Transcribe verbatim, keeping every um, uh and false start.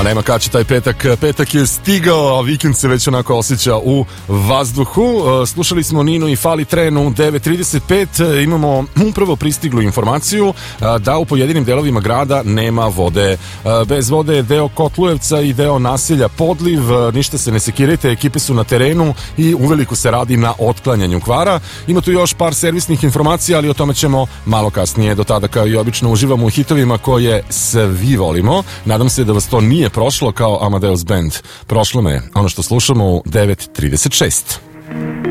Ma nema kad će taj petak, petak je stigao, a vikend se već onako osjeća u vazduhu. Slušali smo Ninu i Fali Tren u devet trideset pet, imamo upravo pristiglu informaciju da u pojedinim delovima grada nema vode. Bez vode je deo Kotlujevca i deo naselja Podliv, ništa se ne sekirajte, ekipe su na terenu i uveliko se radi na otklanjanju kvara. Ima tu još par servisnih informacija, ali o tome ćemo malo kasnije. Do tada, kao i obično, uživamo u hitovima koje svi volimo. Nadam se da vas to nije prošlo kao Amadeus Band. Prošlo me ono što slušamo u devet trideset šest.